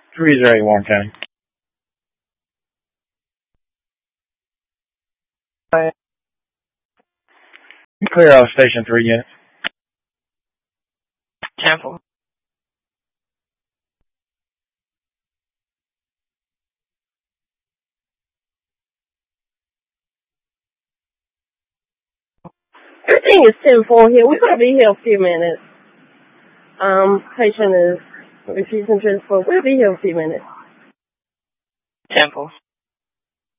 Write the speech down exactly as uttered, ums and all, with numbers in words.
three zero eight Warren County. Clear off station three units. Temple. Everything is ten four here. We're going to be here a few minutes. Um, patient is refusing transport. We'll be here a few minutes. Temple.